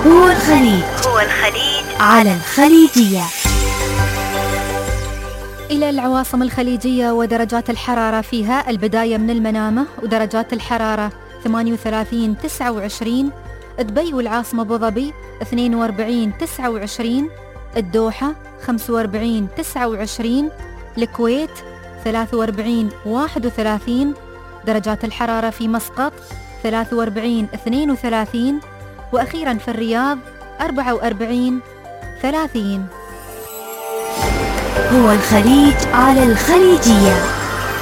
هو الخليج على الخليجية. إلى العواصم الخليجية ودرجات الحرارة فيها: البداية من المنامة ودرجات الحرارة 38 29، دبي والعاصمة أبو ظبي 42 29، الدوحة 45 29، الكويت 43 31، درجات الحرارة في مسقط 43 32، وأخيرا في الرياض 44 30. هو الخليج على الخليجية.